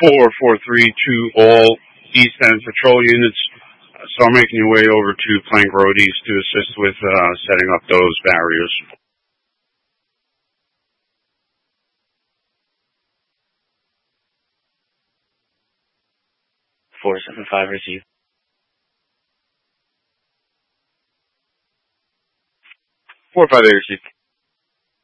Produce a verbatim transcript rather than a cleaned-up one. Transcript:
four four three to all East End patrol units. Uh, start making your way over to Plank Road East to assist with uh, setting up those barriers. four seven five received. four five eight received.